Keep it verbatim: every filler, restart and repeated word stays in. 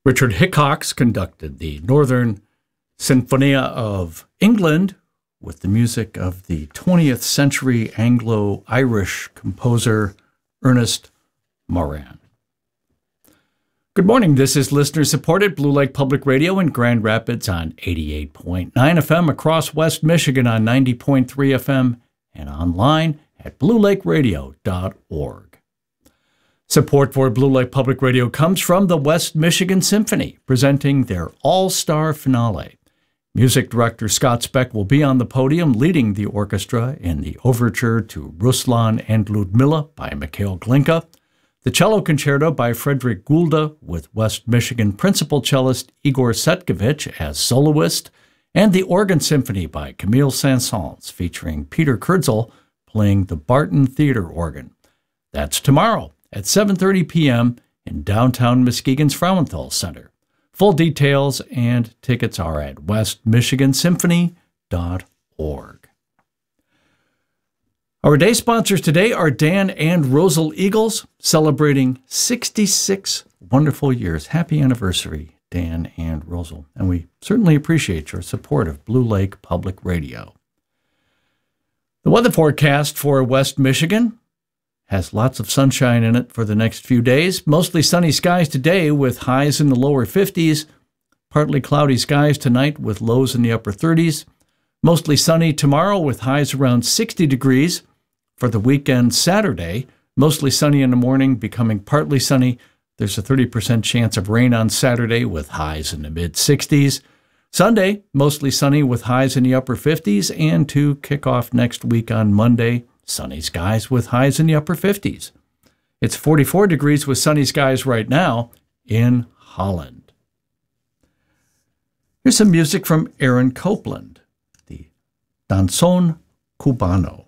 Richard Hickox conducted the Northern Sinfonia of England with the music of the twentieth century Anglo-Irish composer Ernest Moran. Good morning. This is listener-supported Blue Lake Public Radio in Grand Rapids on eighty-eight point nine F M, across West Michigan on ninety point three F M, and online at blue lake radio dot org. Support for Blue Lake Public Radio comes from the West Michigan Symphony, presenting their all-star finale. Music director Scott Speck will be on the podium leading the orchestra in the overture to Ruslan and Ludmilla by Mikhail Glinka, the cello concerto by Frederick Goulda with West Michigan principal cellist Igor Setkovich as soloist, and the organ symphony by Camille Saint-Saëns featuring Peter Kurzel playing the Barton Theater organ. That's tomorrow at seven thirty p.m. in downtown Muskegon's Frauenthal Center. Full details and tickets are at west michigan symphony dot org. Our day sponsors today are Dan and Rosal Eagles, celebrating sixty-six wonderful years. Happy anniversary, Dan and Rosal. And we certainly appreciate your support of Blue Lake Public Radio. The weather forecast for West Michigan has lots of sunshine in it for the next few days. Mostly sunny skies today with highs in the lower fifties. Partly cloudy skies tonight with lows in the upper thirties. Mostly sunny tomorrow with highs around sixty degrees. For the weekend Saturday, mostly sunny in the morning, becoming partly sunny. There's a thirty percent chance of rain on Saturday with highs in the mid-sixties. Sunday, mostly sunny with highs in the upper fifties. And to kick off next week on Monday, sunny skies with highs in the upper fifties. It's forty-four degrees with sunny skies right now in Holland. Here's some music from Aaron Copland, the Danzón Cubano.